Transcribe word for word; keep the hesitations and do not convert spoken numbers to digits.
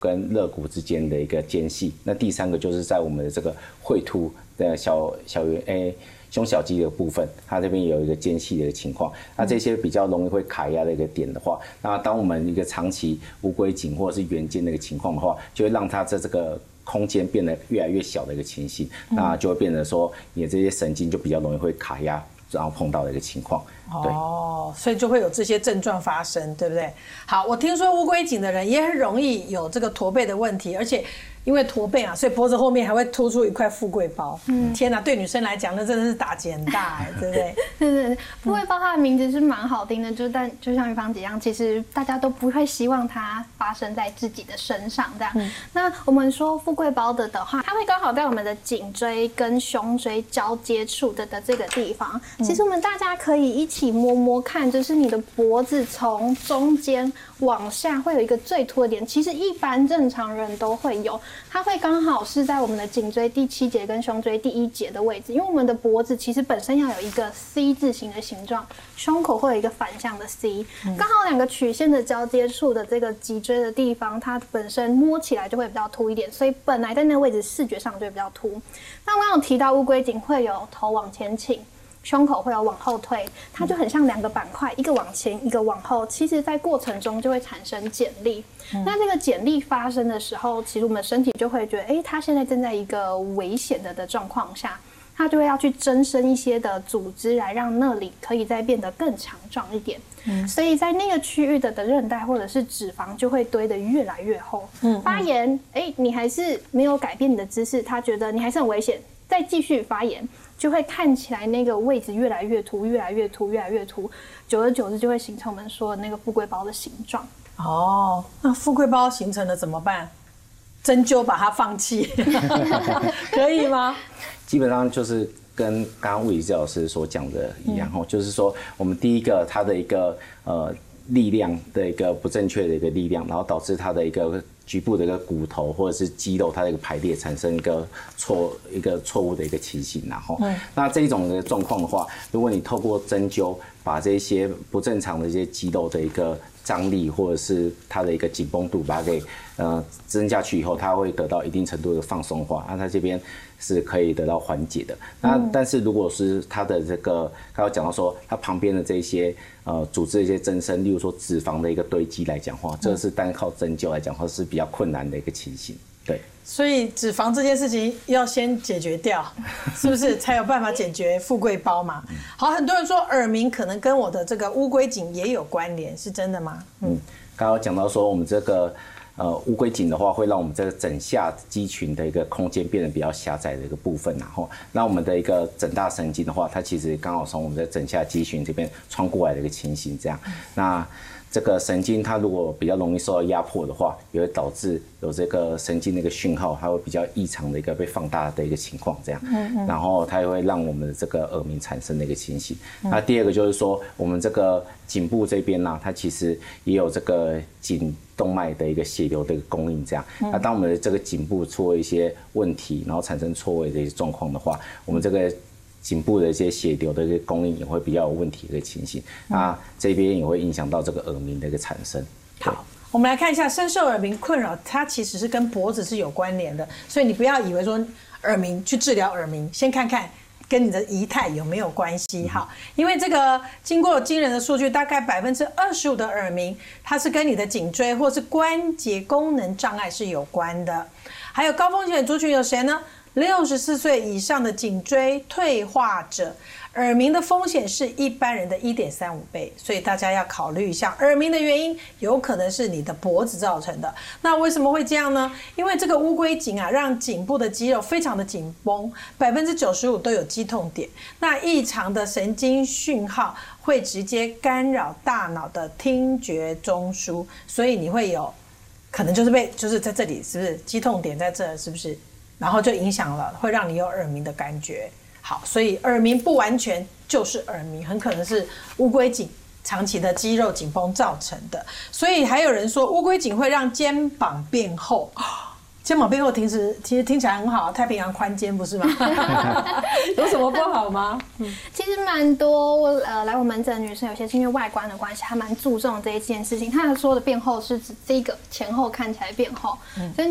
跟肋骨之间的一个间隙。那第三个就是在我们的这个喙突的小小圆诶胸小肌的部分，它这边有一个间隙的一个情况。那这些比较容易会卡压的一个点的话，那当我们一个长期乌龟颈或者是圆肩的一个情况的话，就会让它在这个空间变得越来越小的一个情形，那就会变成说你的这些神经就比较容易会卡压，然后碰到的一个情况。 哦，所以就会有这些症状发生，对不对？好，我听说乌龟颈的人也很容易有这个驼背的问题，而且因为驼背啊，所以脖子后面还会突出一块富贵包。嗯，天哪，对女生来讲，那真的是打击很大哎，对不对？ 对对对，富贵包它的名字是蛮好听的，就但就像玉芳姐一样，其实大家都不会希望它发生在自己的身上这样。嗯、那我们说富贵包的的话，它会刚好在我们的颈椎跟胸椎交接处的的这个地方。嗯、其实我们大家可以一起摸摸看，就是你的脖子从中间往下会有一个最凸的点，其实一般正常人都会有。它会刚好是在我们的颈椎第七节跟胸椎第一节的位置，因为我们的脖子其实本身要有一个 C 字形的形状，胸口会有一个反向的 C， 刚好两个曲线的交接处的这个脊椎的地方，它本身摸起来就会比较凸一点，所以本来在那个位置视觉上就会比较凸。那我刚刚有提到乌龟颈会有头往前倾，胸口会有往后退，它就很像两个板块，一个往前，一个往后。其实，在过程中就会产生剪力。嗯、那这个剪力发生的时候，其实我们身体就会觉得，哎，它现在正在一个危险的的状况下，它就会要去增生一些的组织来让那里可以再变得更强壮一点。嗯、所以在那个区域的的韧带或者是脂肪就会堆得越来越厚。嗯嗯、发炎，哎，你还是没有改变你的姿势，他觉得你还是很危险，再继续发炎。就会看起来那个位置越来越凸，越来越凸，越来越凸，久而久之就会形成我们说的那个富贵包的形状。 哦，那富贵包形成了怎么办？针灸把它放弃，可以吗？ 基本上就是跟刚刚物理治疗师所讲的一样，嗯、就是说我们第一个它的一个呃力量的一个不正确的一个力量，然后导致它的一个局部的一个骨头或者是肌肉，它的一个排列产生一个错一个错误的一个情形，然后，嗯、那这一种的状况的话，如果你透过针灸把这些不正常的一些肌肉的一个张力或者是它的一个紧绷度，把它给呃增加去以后，它会得到一定程度的放松化，那它这边是可以得到缓解的。那、嗯、但是如果是它的这个刚刚讲到说，它旁边的这些呃组织的一些增生，例如说脂肪的一个堆积来讲话，这是单靠针灸来讲话是比较困难的一个情形。对， 所以脂肪这件事情要先解决掉，是不是才有办法解决富贵包嘛？好，很多人说耳鸣可能跟我的这个乌龟颈也有关联，是真的吗？ 嗯，刚刚讲到说我们这个呃乌龟颈的话，会让我们这个枕下肌群的一个空间变得比较狭窄的一个部分，然后那我们的一个枕大神经的话，它其实刚好从我们的枕下肌群这边穿过来的一个情形，这样，嗯、那。这个神经它如果比较容易受到压迫的话，也会导致有这个神经的一个讯号，它会比较异常的一个被放大的一个情况，这样，嗯嗯，然后它也会让我们的这个耳鸣产生的一个情形。嗯、那第二个就是说，我们这个颈部这边呢、啊，它其实也有这个颈动脉的一个血流的一个供应，这样。嗯、那当我们的这个颈部出了一些问题，然后产生错位的一些状况的话，我们这个颈部的一些血流的一个供应也会比较有问题的一个情形，嗯、那这边也会影响到这个耳鸣的一个产生。 好，我们来看一下深受耳鸣困扰，它其实是跟脖子是有关联的，所以你不要以为说耳鸣去治疗耳鸣，先看看跟你的仪态有没有关系。好，因为这个经过惊人的数据，大概百分之二十五的耳鸣，它是跟你的颈椎或是关节功能障碍是有关的。还有高风险族群有谁呢？六十四岁以上的颈椎退化者，耳鸣的风险是一般人的 一点三五倍，所以大家要考虑一下耳鸣的原因，有可能是你的脖子造成的。那为什么会这样呢？因为这个乌龟颈啊，让颈部的肌肉非常的紧绷，百分之九十五都有肌痛点。那异常的神经讯号会直接干扰大脑的听觉中枢，所以你会有可能就是被就是在这里，是不是肌痛点在这，是不是？然后就影响了，会让你有耳鸣的感觉。好，所以耳鸣不完全就是耳鸣，很可能是乌龟颈长期的肌肉紧绷造成的。所以还有人说乌龟颈会让肩膀变厚， 肩膀背后其实其实听起来很好，太平洋宽肩不是吗？有什么不好吗？ 嗯，其实蛮多我呃来我门诊的女生，有些是因为外观的关系，她蛮注重这一件事情。她说的变厚是指这个前后看起来变厚，嗯，所以